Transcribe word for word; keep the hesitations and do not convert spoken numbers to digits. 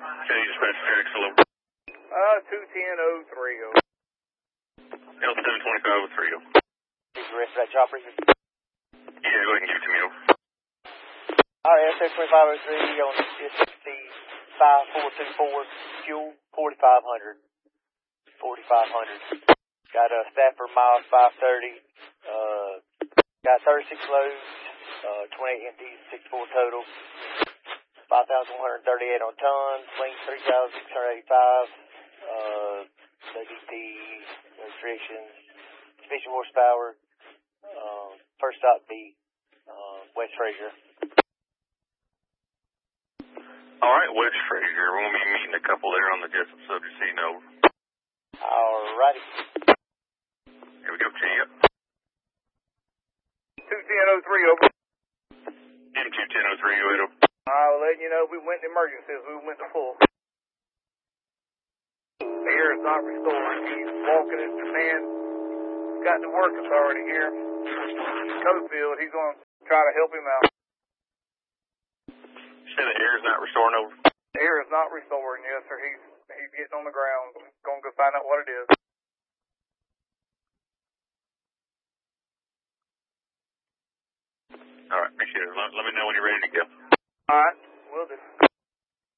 Okay, dispatch Phoenix, hello. Uh, two ten oh three oh. L seven twenty-five oh three oh. Is the rest of that chopper? Yeah, go ahead and give it to me, over. Alright, L seven twenty-five oh three on the five four two four, fuel forty-five hundred. forty-five hundred. Got a Stafford miles five thirty. Uh, got thirty-six loads, uh, twenty-eight empties, sixty-four total. five thousand one hundred thirty-eight on tons, length three thousand six hundred eighty-five. Uh, W P restrictions, sufficient horsepower. Uh, first stop B, uh, West Fraser. All right, West Fraser. We're going to be meeting a couple there on the Jessup subject, so you know. All righty. Here we go, T. two ten oh three over. M two ten oh three oh eight oh. I'll let you know we went to emergencies. We went to full. The air is not restoring. He's walking his man. Got the work authority here. Cofield, he's going to try to help him out. Say the air is not restoring over. The air is not restoring, yes, sir. He's he's getting on the ground. Going to go find out what it is. All right, appreciate it. Let, let me know when you're ready to go. All right.